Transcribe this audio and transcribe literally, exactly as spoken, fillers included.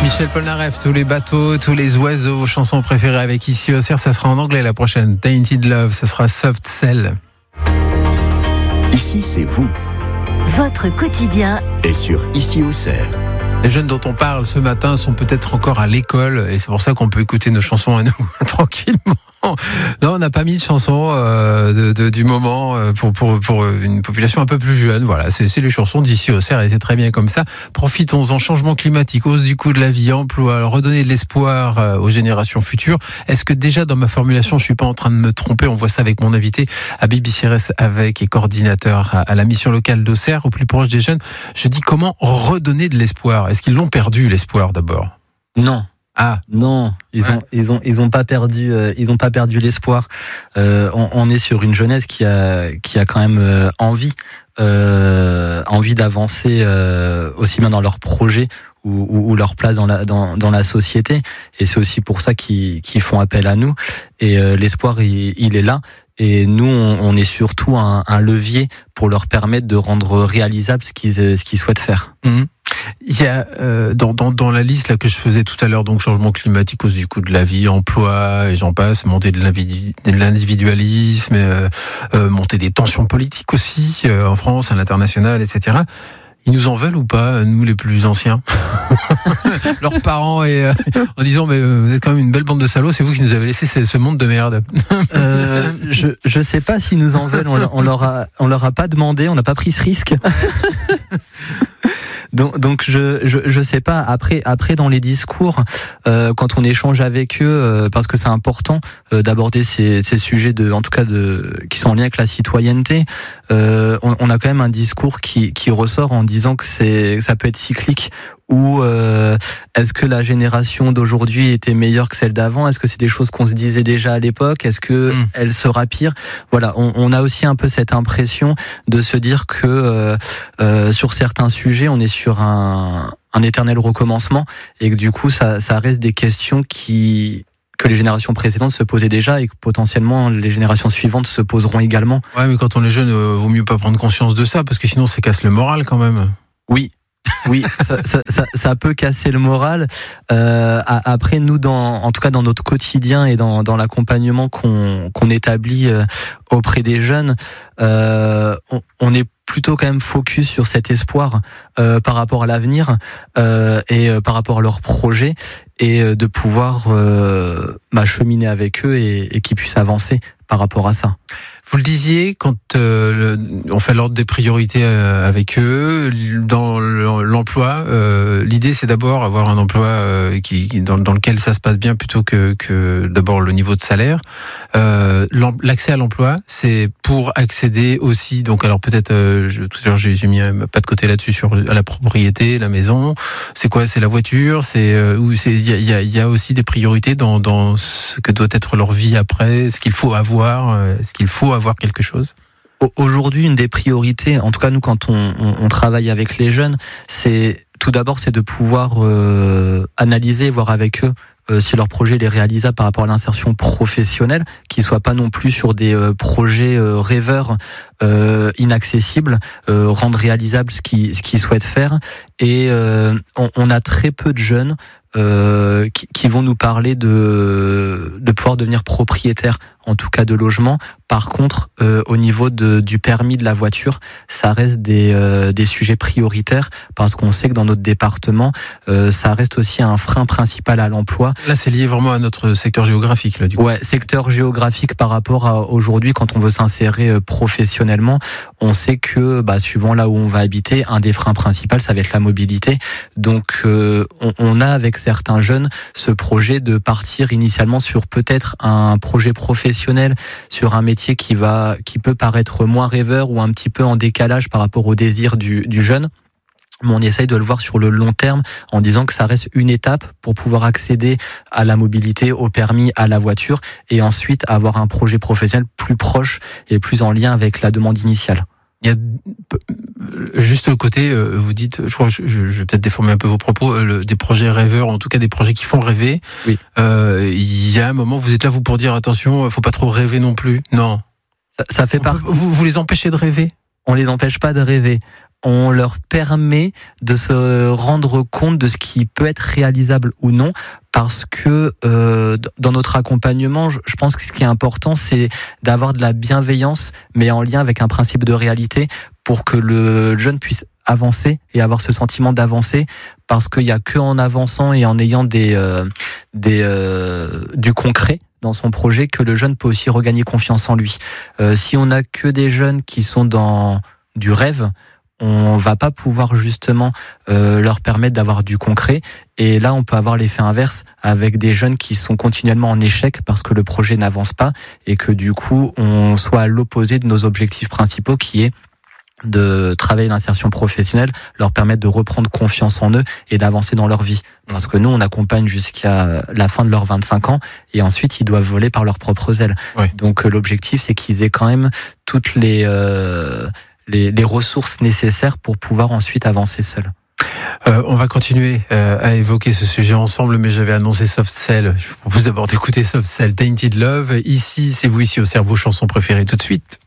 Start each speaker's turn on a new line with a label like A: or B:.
A: Michel Polnareff, tous les bateaux, tous les oiseaux, vos chansons préférées avec Ici Auxerre, ça sera en anglais la prochaine. Tainted Love, ça sera Soft Cell.
B: Ici, c'est vous.
C: Votre quotidien
B: Et sur Ici Auxerre.
A: Les jeunes dont on parle ce matin sont peut-être encore à l'école et c'est pour ça qu'on peut écouter nos chansons à nous tranquillement. Non, on n'a pas mis de chansons euh, de, de, du moment euh, pour, pour, pour une population un peu plus jeune. Voilà, c'est, c'est les chansons d'Ici Auxerre et c'est très bien comme ça. Profitons-en, changement climatique, hausse du coût de la vie, emploi, redonner de l'espoir euh, aux générations futures. Est-ce que déjà dans ma formulation, je suis pas en train de me tromper? On voit ça avec mon invité, Habib Bissirès, avec et coordinateur à, à la mission locale d'Auxerre, au plus proche des jeunes. Je dis comment redonner de l'espoir? Est-ce qu'ils l'ont perdu, l'espoir, d'abord?
D: Non.
A: Ah
D: non, ils
A: ouais.
D: ont ils ont ils ont pas perdu euh, ils ont pas perdu l'espoir. Euh, on, on est sur une jeunesse qui a qui a quand même euh, envie euh, envie d'avancer euh, aussi bien dans leurs projets ou, ou, ou leur place dans la dans dans la société. Et c'est aussi pour ça qu'ils qu'ils font appel à nous. Et euh, l'espoir il, il est là. Et nous, on, on est surtout un, un levier pour leur permettre de rendre réalisable ce qu'ils ce qu'ils souhaitent faire.
A: Mmh. Il y a euh, dans, dans, dans la liste là que je faisais tout à l'heure, donc changement climatique, cause du coût de la vie, emploi et j'en passe, montée de l'individualisme, euh, euh, montée des tensions politiques aussi euh, en France, à l'international, et cetera. Ils nous en veulent ou pas, nous les plus anciens? Leurs parents, et euh, en disant mais vous êtes quand même une belle bande de salauds, c'est vous qui nous avez laissé ce, ce monde de merde.
D: euh, je je sais pas s'ils nous en veulent, on, on leur a on leur a pas demandé, on n'a pas pris ce risque. Donc, donc je, je je sais pas. Après après dans les discours, euh, quand on échange avec eux, euh, parce que c'est important euh, d'aborder ces ces sujets de, en tout cas de qui sont en lien avec la citoyenneté. Euh, on, on a quand même un discours qui qui ressort en disant que c'est ça peut être cyclique. Ou euh, est-ce que la génération d'aujourd'hui était meilleure que celle d'avant? Est-ce que c'est des choses qu'on se disait déjà à l'époque? Est-ce que mmh. elle sera pire? Voilà, on, on a aussi un peu cette impression de se dire que euh, euh, sur certains sujets, on est sur un, un éternel recommencement et que du coup, ça, ça reste des questions qui que les générations précédentes se posaient déjà et que potentiellement les générations suivantes se poseront également.
A: Ouais, mais quand on est jeune, euh, vaut mieux pas prendre conscience de ça parce que sinon, ça casse le moral quand même.
D: Oui. Oui, ça, ça, ça, ça peut casser le moral. Euh, après, nous, dans, en tout cas dans notre quotidien et dans, dans l'accompagnement qu'on, qu'on établit euh, auprès des jeunes, euh, on, on est plutôt quand même focus sur cet espoir euh, par rapport à l'avenir euh, et euh, par rapport à leurs projets et euh, de pouvoir euh, bah, cheminer avec eux et, et qu'ils puissent avancer par rapport à ça.
A: Vous le disiez, quand euh, le, on fait l'ordre des priorités euh, avec eux, dans l'emploi, euh, l'idée c'est d'abord avoir un emploi euh, qui, dans, dans lequel ça se passe bien plutôt que, que d'abord le niveau de salaire. Euh, l'accès à l'emploi, c'est pour accéder aussi, donc alors peut-être, euh, je, tout à l'heure j'ai, j'ai mis un pas de côté là-dessus sur à la propriété, la maison. C'est quoi? C'est la voiture? C'est euh, ou c'est il y a, y, a, y a aussi des priorités dans, dans ce que doit être leur vie après, ce qu'il faut avoir, euh, ce qu'il faut avoir avoir quelque chose?
D: Aujourd'hui, une des priorités, en tout cas nous quand on, on, on travaille avec les jeunes, c'est tout d'abord c'est de pouvoir euh, analyser, voir avec eux euh, si leur projet est réalisable par rapport à l'insertion professionnelle, qu'ils soient pas non plus sur des euh, projets euh, rêveurs euh, inaccessibles, euh, rendre réalisable ce qu'ils ce qu'ils souhaitent faire. Et euh, on, on a très peu de jeunes Euh, qui, qui vont nous parler de de pouvoir devenir propriétaire, en tout cas de logement. Par contre, euh, au niveau de, du permis de la voiture, ça reste des euh, des sujets prioritaires parce qu'on sait que dans notre département, euh, ça reste aussi un frein principal à l'emploi.
A: Là, c'est lié vraiment à notre secteur géographique, là, du coup.
D: Ouais, secteur géographique par rapport à aujourd'hui, quand on veut s'insérer professionnellement, on sait que, bah, suivant là où on va habiter, un des freins principaux, ça va être la mobilité. Donc, euh, on, on a avec certains jeunes ce projet de partir initialement sur peut-être un projet professionnel, sur un métier qui va, qui peut paraître moins rêveur ou un petit peu en décalage par rapport au désir du, du jeune. Mais on essaye de le voir sur le long terme en disant que ça reste une étape pour pouvoir accéder à la mobilité, au permis, à la voiture et ensuite avoir un projet professionnel plus proche et plus en lien avec la demande initiale.
A: Il y a juste le côté, vous dites, je crois, je, je vais peut-être déformer un peu vos propos, le, des projets rêveurs, en tout cas des projets qui font rêver.
D: Oui.
A: Euh, il y a un moment, vous êtes là vous pour dire attention, faut pas trop rêver non plus. Non.
D: Ça, ça fait partie.
A: Vous, vous les empêchez de rêver?
D: On les empêche pas de rêver. on leur permet de se rendre compte de ce qui peut être réalisable ou non, parce que euh, dans notre accompagnement, je, je pense que ce qui est important, c'est d'avoir de la bienveillance, mais en lien avec un principe de réalité, pour que le jeune puisse avancer et avoir ce sentiment d'avancer, parce qu'il n'y a que en avançant et en ayant des, euh, des, euh, du concret dans son projet que le jeune peut aussi regagner confiance en lui. Euh, si on n'a que des jeunes qui sont dans du rêve, on va pas pouvoir justement euh, leur permettre d'avoir du concret. Et là, on peut avoir l'effet inverse avec des jeunes qui sont continuellement en échec parce que le projet n'avance pas et que du coup, on soit à l'opposé de nos objectifs principaux qui est de travailler l'insertion professionnelle, leur permettre de reprendre confiance en eux et d'avancer dans leur vie. Parce que nous, on accompagne jusqu'à la fin de leurs vingt-cinq ans et ensuite, ils doivent voler par leurs propres ailes. Oui. Donc, l'objectif, c'est qu'ils aient quand même toutes les... Euh, Les, les ressources nécessaires pour pouvoir ensuite avancer seul.
A: Euh, on va continuer euh, à évoquer ce sujet ensemble, mais j'avais annoncé Soft Cell. Je vous propose d'abord d'écouter Soft Cell, Tainted Love. Ici, c'est vous ici au Cerveau, chanson préférée tout de suite.